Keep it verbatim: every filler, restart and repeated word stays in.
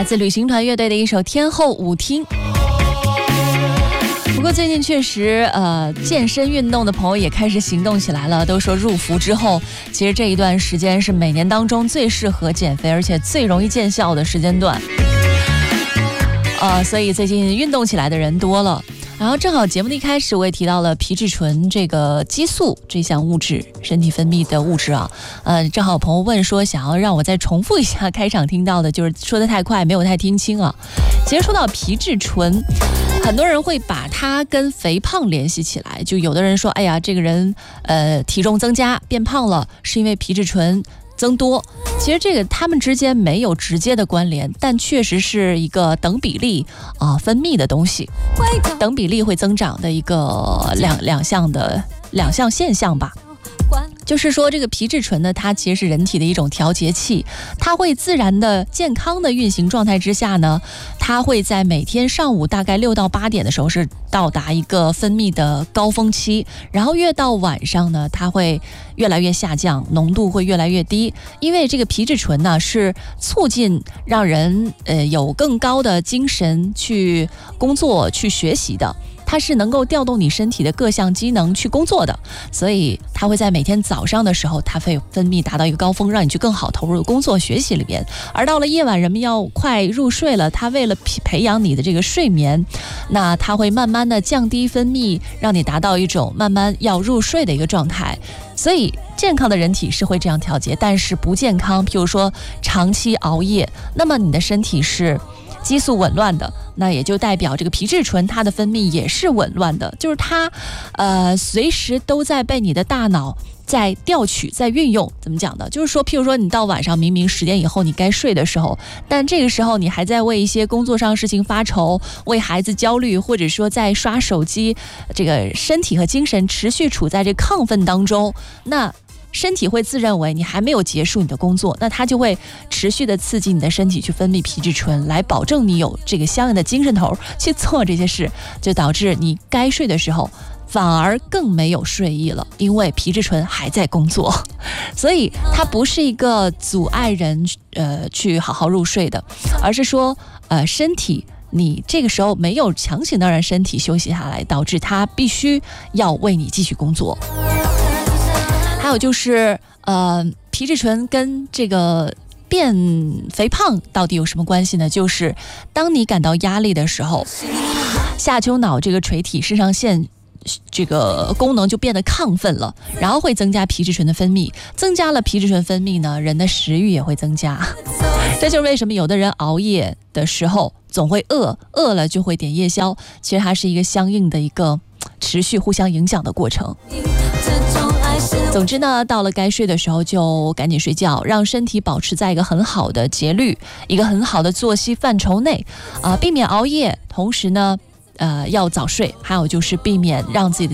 来自旅行团乐队的一首《天后舞厅》。不过最近确实，呃，健身运动的朋友也开始行动起来了。都说入伏之后，其实这一段时间是每年当中最适合减肥，而且最容易见效的时间段。呃，所以最近运动起来的人多了。然后正好节目的一开始我也提到了皮质醇这个激素这项物质，身体分泌的物质啊。呃，正好有朋友问说，想要让我再重复一下开场听到的，就是说的太快没有太听清啊。其实说到皮质醇，很多人会把它跟肥胖联系起来，就有的人说，哎呀，这个人呃体重增加变胖了，是因为皮质醇增多。其实这个他们之间没有直接的关联，但确实是一个等比例啊、呃、分泌的东西，等比例会增长的一个两两项的两项现象吧。就是说这个皮质醇呢，它其实是人体的一种调节器，它会自然的健康的运行状态之下呢，它会在每天上午大概六到八点的时候是到达一个分泌的高峰期，然后越到晚上呢，它会越来越下降，浓度会越来越低。因为这个皮质醇呢是促进让人呃有更高的精神去工作去学习的，它是能够调动你身体的各项机能去工作的，所以它会在每天早上的时候，它会分泌达到一个高峰，让你去更好投入工作学习里边。而到了夜晚，人们要快入睡了，它为了培养你的这个睡眠，那它会慢慢的降低分泌，让你达到一种慢慢要入睡的一个状态。所以健康的人体是会这样调节，但是不健康，譬如说长期熬夜，那么你的身体是激素紊乱的，那也就代表这个皮质醇它的分泌也是紊乱的，就是它呃随时都在被你的大脑在调取在运用。怎么讲呢？就是说譬如说你到晚上明明十点以后你该睡的时候，但这个时候你还在为一些工作上事情发愁，为孩子焦虑，或者说在刷手机，这个身体和精神持续处在这亢奋当中，那身体会自认为你还没有结束你的工作，那它就会持续的刺激你的身体去分泌皮质醇，来保证你有这个相应的精神头去做这些事，就导致你该睡的时候反而更没有睡意了，因为皮质醇还在工作。所以它不是一个阻碍人呃去好好入睡的，而是说呃身体你这个时候没有强行的让身体休息下来，导致它必须要为你继续工作。还有就是呃皮质醇跟这个变肥胖到底有什么关系呢？就是当你感到压力的时候，下丘脑这个垂体肾上腺这个功能就变得亢奋了，然后会增加皮质醇的分泌，增加了皮质醇分泌呢，人的食欲也会增加。这就是为什么有的人熬夜的时候总会饿，饿了就会点夜宵，其实它是一个相应的一个持续互相影响的过程。总之呢，到了该睡的时候就赶紧睡觉，让身体保持在一个很好的节律，一个很好的作息范畴内啊、呃，避免熬夜，同时呢，呃，要早睡，还有就是避免让自己的